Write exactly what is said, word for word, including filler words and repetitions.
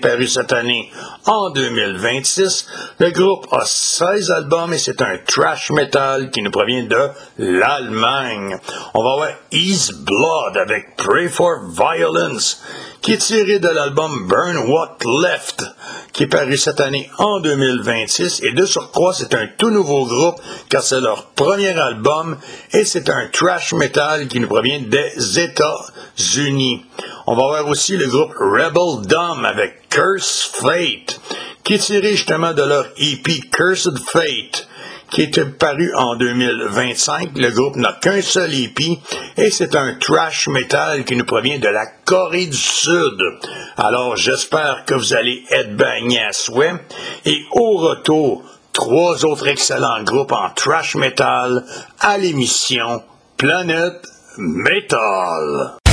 paru cette année en deux mille vingt-six. Le groupe a seize albums et c'est un thrash metal qui nous provient de l'Allemagne. On va voir East Blood avec Pray for Violence, qui est tiré de l'album Burn What Left, qui est paru cette année en deux mille vingt-six. Et de surcroît, c'est un tout nouveau groupe, car c'est leur premier album, et c'est un thrash metal qui nous provient des États-Unis. On va voir aussi le groupe Rebel Dumb avec Curse Fate, qui est tiré justement de leur E P Cursed Fate, qui est paru en deux mille vingt-cinq. Le groupe n'a qu'un seul E P et c'est un thrash metal qui nous provient de la Corée du Sud. Alors j'espère que vous allez être baignés à souhait. Et au retour, trois autres excellents groupes en thrash metal à l'émission Planète Metal.